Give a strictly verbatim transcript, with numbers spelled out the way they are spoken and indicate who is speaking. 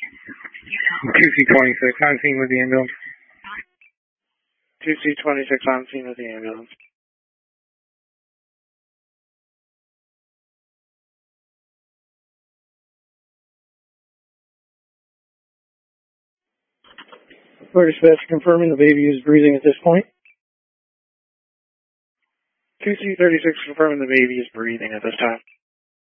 Speaker 1: two C twenty-six on scene with the ambulance.
Speaker 2: two C twenty-six on scene with the ambulance.
Speaker 3: Fire dispatch confirming the baby is breathing at this point.
Speaker 2: two C thirty-six confirming the baby is breathing at this time.